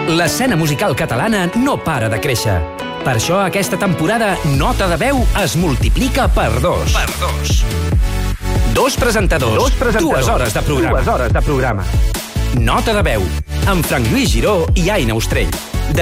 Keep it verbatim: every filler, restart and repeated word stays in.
L'escena musical catalana no para de créixer. Per això aquesta temporada Nota de Veu es multiplica per dos. Per dos. Dos presentadors, dos presentadors, dues hores de programa. Dues hores de programa. Nota de Veu, amb Frank Lluís Giró i Aina Ostrell.